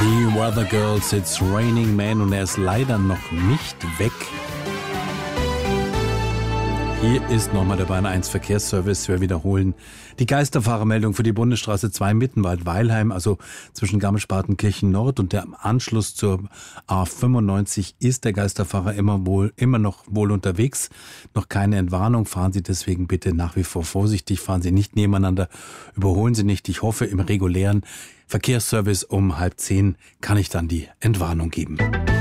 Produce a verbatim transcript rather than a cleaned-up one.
Die Weather Girls, It's Raining Man, und er ist leider noch nicht weg. Hier ist nochmal der Bayern eins Verkehrsservice. Wir wiederholen die Geisterfahrermeldung für die Bundesstraße zwei Mittenwald-Weilheim, also zwischen Garmisch-Partenkirchen Nord und dem Anschluss zur A fünfundneunzig ist der Geisterfahrer immer wohl, immer noch wohl unterwegs. Noch keine Entwarnung. Fahren Sie deswegen bitte nach wie vor vorsichtig. Fahren Sie nicht nebeneinander. Überholen Sie nicht. Ich hoffe, im regulären Verkehrsservice um halb zehn kann ich dann die Entwarnung geben.